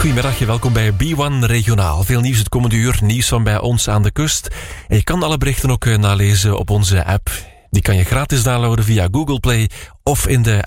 Goedemiddag, welkom bij B1 Regionaal. Veel nieuws het komende uur, nieuws van bij ons aan de kust. En je kan alle berichten ook nalezen op onze app. Die kan je gratis downloaden via Google Play of in de